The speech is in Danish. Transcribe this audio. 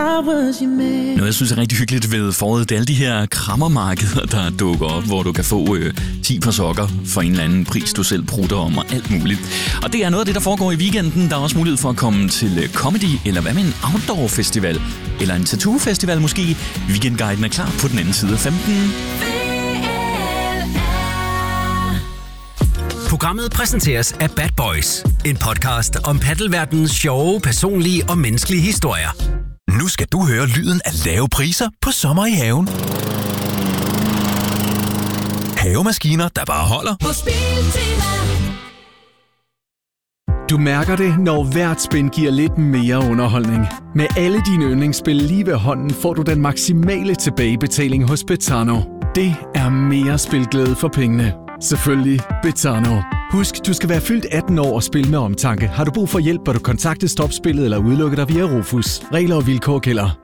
Noget, jeg synes er rigtig hyggeligt ved foråret, det er alle de her krammermarkeder, der dukker op, hvor du kan få 10 par sokker for en eller anden pris, du selv prutter om og alt muligt. Og det er noget af det, der foregår i weekenden. Der er også mulighed for at komme til comedy, eller hvad med en outdoor festival, eller en tattoo festival måske. Weekendguiden er klar på den anden side af 15. Programmet præsenteres af Bad Boys, en podcast om paddelverdenens sjove, personlige og menneskelige historier. Nu skal du høre lyden af lave priser på sommer i haven. Havemaskiner, der bare holder. På Biltema. Du mærker det, når hvert spin giver lidt mere underholdning. Med alle dine yndlingsspil lige ved hånden, får du den maksimale tilbagebetaling hos Betano. Det er mere spilglæde for pengene. Selvfølgelig Betano. Husk, du skal være fyldt 18 år og spille med omtanke. Har du brug for hjælp, bør du kontakte Stopspillet eller udelukke dig via Rufus. Regler og vilkår gælder.